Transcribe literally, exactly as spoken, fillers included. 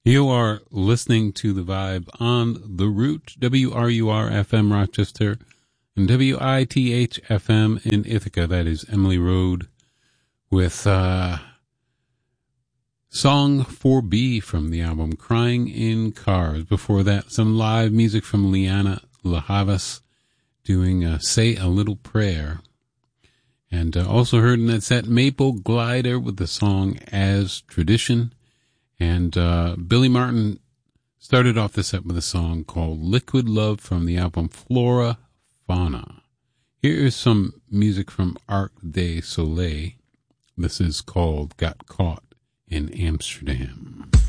You are listening to The Vibe on The Root, W R U R F M Rochester, and W I T H F M in Ithaca. That is Emily Road with uh, Song four B from the album Crying in Cars. Before that, some live music from Liana La Havas doing uh, Say a Little Prayer. And uh, also heard in that set Maple Glider with the song As Tradition. And uh, Billy Martin started off the set with a song called Liquid Love from the album Flora Fauna. Here is some music from Arc de Soleil. This is called Got Caught in Amsterdam.